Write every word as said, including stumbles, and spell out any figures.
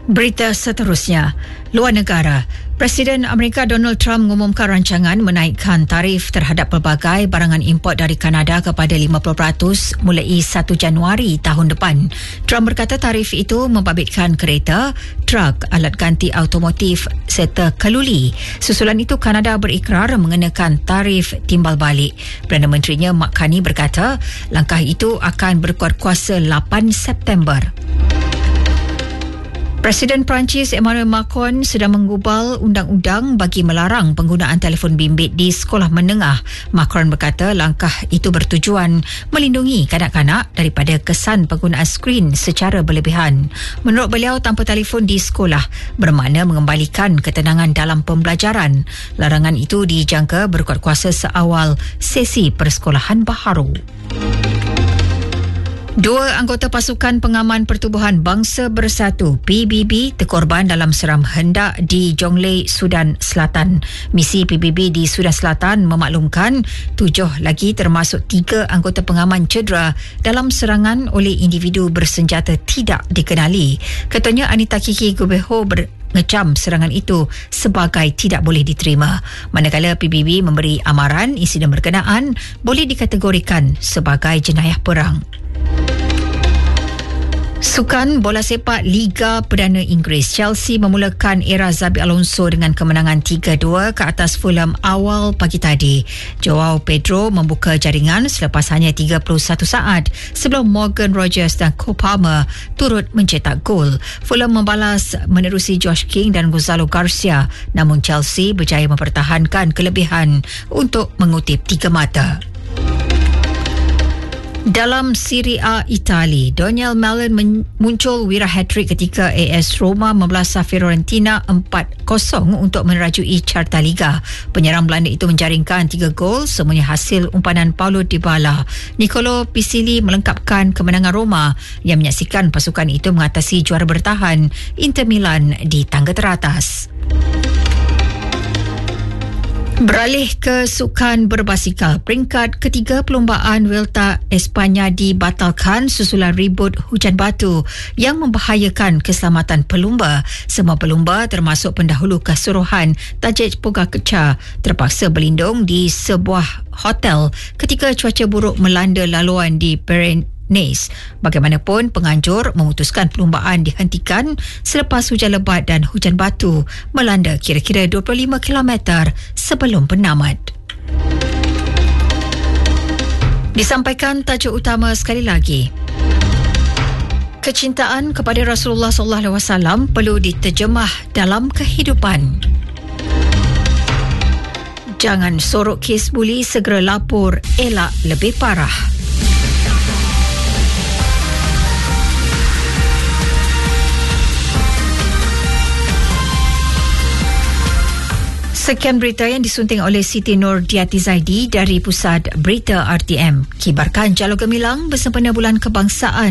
Berita seterusnya, luar negara. Presiden Amerika Donald Trump mengumumkan rancangan menaikkan tarif terhadap pelbagai barangan import dari Kanada kepada lima puluh peratus mulai satu Januari tahun depan. Trump berkata tarif itu membabitkan kereta, truk, alat ganti automotif serta keluli. Susulan itu, Kanada berikrar mengenakan tarif timbal balik. Perdana Menterinya Mark Carney berkata langkah itu akan berkuat kuasa lapan September. Presiden Perancis Emmanuel Macron sedang menggubal undang-undang bagi melarang penggunaan telefon bimbit di sekolah menengah. Macron berkata langkah itu bertujuan melindungi kanak-kanak daripada kesan penggunaan skrin secara berlebihan. Menurut beliau, tanpa telefon di sekolah bermakna mengembalikan ketenangan dalam pembelajaran. Larangan itu dijangka berkuat kuasa seawal sesi persekolahan baharu. Dua anggota pasukan pengaman Pertubuhan Bangsa Bersatu P B B terkorban dalam seram hendak di Jonglei, Sudan Selatan. Misi P B B di Sudan Selatan memaklumkan tujuh lagi termasuk tiga anggota pengaman cedera dalam serangan oleh individu bersenjata tidak dikenali. Ketuanya Anita Kiki Gubeho ber ngecam serangan itu sebagai tidak boleh diterima. Manakala P B B memberi amaran insiden berkenaan boleh dikategorikan sebagai jenayah perang. Sukan bola sepak Liga Perdana Inggeris, Chelsea memulakan era Xabi Alonso dengan kemenangan tiga dua ke atas Fulham awal pagi tadi. Joao Pedro membuka jaringan selepas hanya tiga puluh satu saat sebelum Morgan Rogers dan Cole Palmer turut mencetak gol. Fulham membalas menerusi Josh King dan Gonzalo Garcia, namun Chelsea berjaya mempertahankan kelebihan untuk mengutip tiga mata. Dalam Serie A Itali, Daniel Malen men- muncul wira hat-trick ketika A S Roma membelasah Fiorentina empat kosong untuk menerajui carta Liga. Penyerang Belanda itu menjaringkan tiga gol, semuanya hasil umpanan Paulo Dybala. Nicolo Pisilli melengkapkan kemenangan Roma yang menyaksikan pasukan itu mengatasi juara bertahan Inter Milan di tangga teratas. Beralih ke sukan berbasikal, peringkat ketiga perlumbaan Vuelta Espanya dibatalkan susulan ribut hujan batu yang membahayakan keselamatan pelumba. Semua pelumba termasuk pendahulu keseluruhan Tadej Pogacar terpaksa berlindung di sebuah hotel ketika cuaca buruk melanda laluan di Pyrenees. Bagaimanapun, penganjur memutuskan perlumbaan dihentikan selepas hujan lebat dan hujan batu melanda kira-kira dua puluh lima kilometer sebelum penamat. Disampaikan tajuk utama sekali lagi. Kecintaan kepada Rasulullah sallallahu alaihi wasallam perlu diterjemah dalam kehidupan. Jangan sorok kes buli, segera lapor, elak lebih parah. Sekian berita yang disunting oleh Siti Nur Diati Zaidi dari Pusat Berita R T M. Kibarkan Jalur Gemilang bersempena Bulan Kebangsaan